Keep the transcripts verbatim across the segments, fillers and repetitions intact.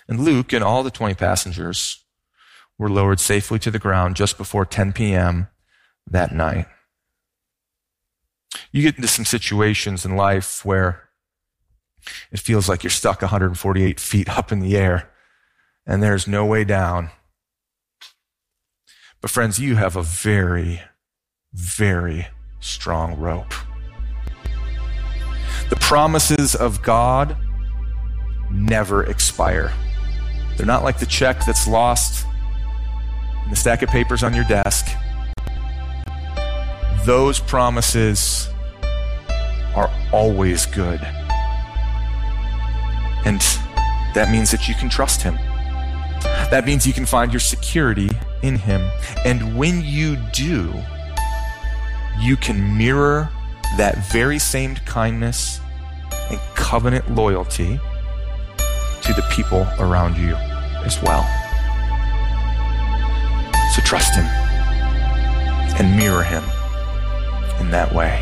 And Luke and all the twenty passengers were lowered safely to the ground just before ten p.m. that night. You get into some situations in life where it feels like you're stuck one hundred forty-eight feet up in the air and there's no way down. But friends, you have a very, very strong rope. The promises of God never expire. They're not like the check that's lost in the stack of papers on your desk. Those promises are always good. And that means that you can trust him. That means you can find your security in him. And when you do, you can mirror that very same kindness and covenant loyalty to the people around you as well. So trust him and mirror him in that way.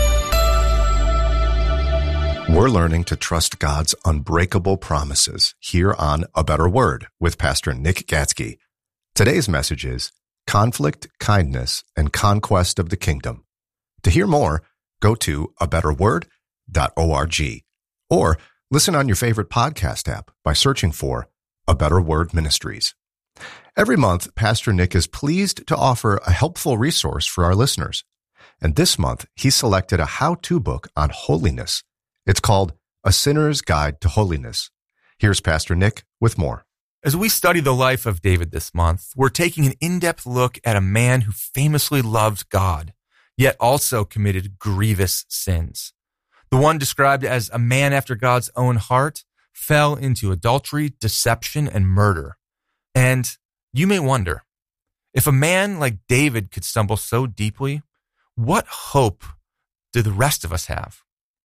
We're learning to trust God's unbreakable promises here on A Better Word with Pastor Nick Gatzke. Today's message is Conflict, Kindness, and Conquest of the Kingdom. To hear more, go to a better word dot org or listen on your favorite podcast app by searching for A Better Word Ministries. Every month, Pastor Nick is pleased to offer a helpful resource for our listeners. And this month, he selected a how-to book on holiness. It's called A Sinner's Guide to Holiness. Here's Pastor Nick with more. As we study the life of David this month, we're taking an in-depth look at a man who famously loved God, yet also committed grievous sins. The one described as a man after God's own heart fell into adultery, deception, and murder. And you may wonder, if a man like David could stumble so deeply, what hope do the rest of us have?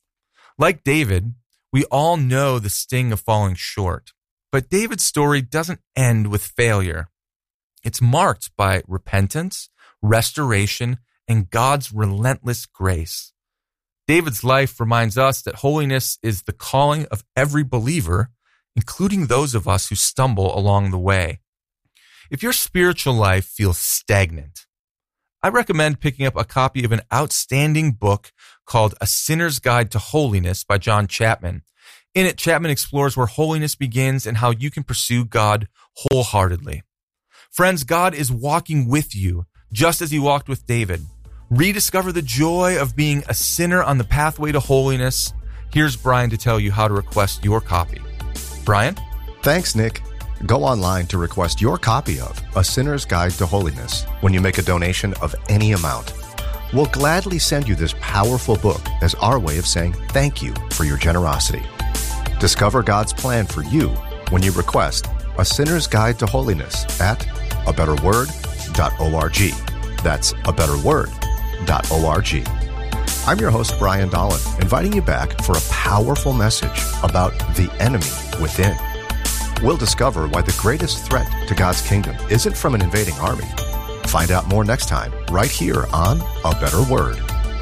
Like David, we all know the sting of falling short. But David's story doesn't end with failure. It's marked by repentance, restoration, and God's relentless grace. David's life reminds us that holiness is the calling of every believer, including those of us who stumble along the way. If your spiritual life feels stagnant, I recommend picking up a copy of an outstanding book called A Sinner's Guide to Holiness by John Chapman. In it, Chapman explores where holiness begins and how you can pursue God wholeheartedly. Friends, God is walking with you, just as he walked with David. Rediscover the joy of being a sinner on the pathway to holiness. Here's Brian to tell you how to request your copy. Brian? Thanks, Nick. Go online to request your copy of A Sinner's Guide to Holiness when you make a donation of any amount. We'll gladly send you this powerful book as our way of saying thank you for your generosity. Discover God's plan for you when you request A Sinner's Guide to Holiness at a better word dot org. That's a better word dot org. I'm your host, Brian Dolan, inviting you back for a powerful message about the enemy within. We'll discover why the greatest threat to God's kingdom isn't from an invading army. Find out more next time, right here on A Better Word.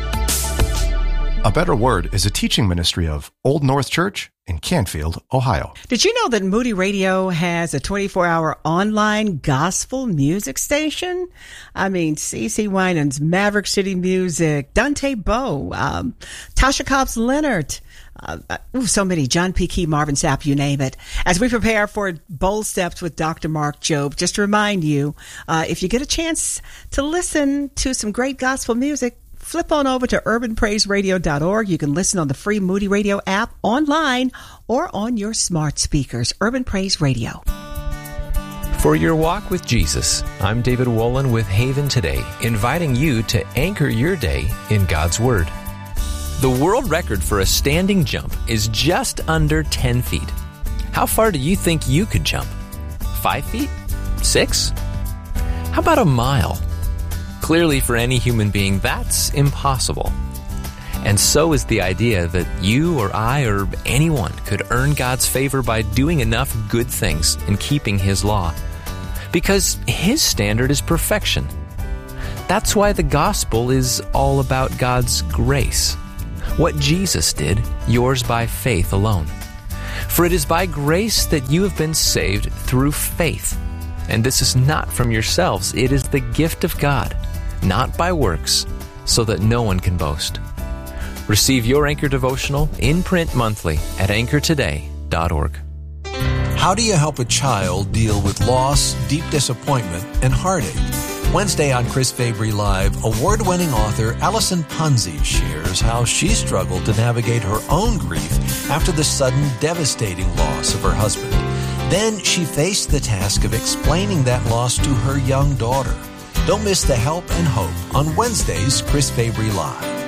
A Better Word is a teaching ministry of Old North Church in Canfield, Ohio. Did you know that Moody Radio has a twenty-four hour online gospel music station? I mean, CeCe Winans, Maverick City Music, Dante Bowe, um, Tasha Cobbs Leonard, uh, ooh, so many, John P. Key, Marvin Sapp, you name it. As we prepare for Bold Steps with Doctor Mark Jobe, just to remind you, uh, if you get a chance to listen to some great gospel music, flip on over to urban praise radio dot org. You can listen on the free Moody Radio app, online, or on your smart speakers. Urban Praise Radio. For your walk with Jesus, I'm David Wolin with Haven Today, inviting you to anchor your day in God's Word. The world record for a standing jump is just under ten feet. How far do you think you could jump? Five feet? Six? How about a mile? Clearly, for any human being, that's impossible. And so is the idea that you or I or anyone could earn God's favor by doing enough good things and keeping His law. Because His standard is perfection. That's why the gospel is all about God's grace. What Jesus did, yours by faith alone. For it is by grace that you have been saved through faith. And this is not from yourselves, it is the gift of God, not by works, so that no one can boast. Receive your Anchor devotional in print monthly at anchor today dot org. How do you help a child deal with loss, deep disappointment, and heartache? Wednesday on Chris Fabry Live, award-winning author Allison Punzi shares how she struggled to navigate her own grief after the sudden, devastating loss of her husband. Then she faced the task of explaining that loss to her young daughter. Don't miss the help and hope on Wednesday's Chris Fabry Live.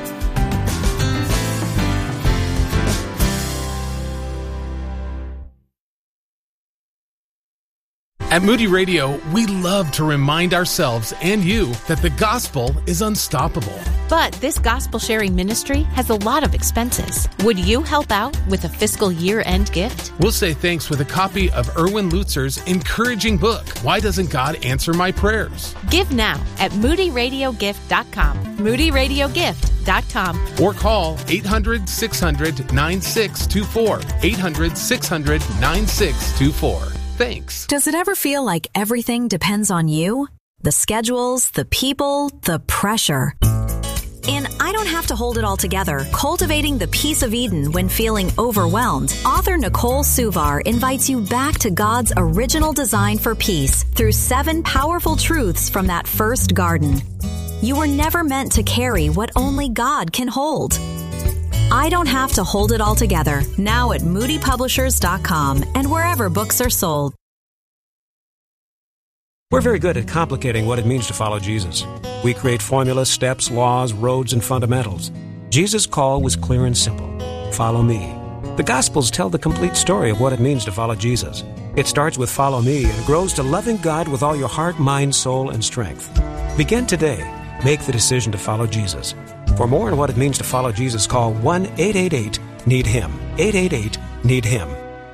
At Moody Radio, we love to remind ourselves and you that the gospel is unstoppable. But this gospel sharing ministry has a lot of expenses. Would you help out with a fiscal year-end gift? We'll say thanks with a copy of Erwin Lutzer's encouraging book, Why Doesn't God Answer My Prayers? Give now at moody radio gift dot com. moody radio gift dot com. Or call eight hundred, six hundred, nine six two four. eight hundred, six hundred, nine six two four. Thanks. Does it ever feel like everything depends on you? The schedules, the people, the pressure. In I Don't Have to Hold It All Together, Cultivating the Peace of Eden When Feeling Overwhelmed, author Nicole Suvar invites you back to God's original design for peace through seven powerful truths from that first garden. You were never meant to carry what only God can hold. I Don't Have to Hold It All Together, now at moody publishers dot com and wherever books are sold. We're very good at complicating what it means to follow Jesus. We create formulas, steps, laws, roads, and fundamentals. Jesus' call was clear and simple. Follow me. The Gospels tell the complete story of what it means to follow Jesus. It starts with follow me and grows to loving God with all your heart, mind, soul, and strength. Begin today. Make the decision to follow Jesus. For more on what it means to follow Jesus, call one eight eight eight need him. eight eight eight need him.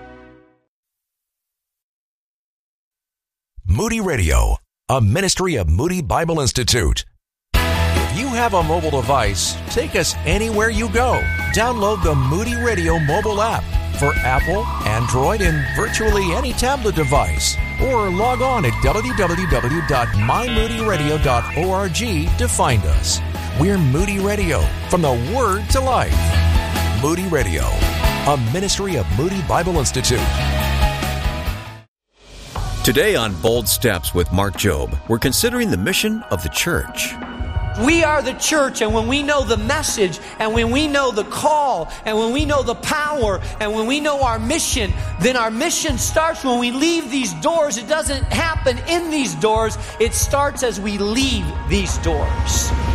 Moody Radio, a ministry of Moody Bible Institute. If you have a mobile device, take us anywhere you go. Download the Moody Radio mobile app for Apple, Android, and virtually any tablet device. Or log on at w w w dot my moody radio dot org to find us. We're Moody Radio, from the Word to Life. Moody Radio, a ministry of Moody Bible Institute. Today on Bold Steps with Mark Jobe, we're considering the mission of the church. We are the church, and when we know the message, and when we know the call, and when we know the power, and when we know our mission, then our mission starts when we leave these doors. It doesn't happen in these doors. It starts as we leave these doors.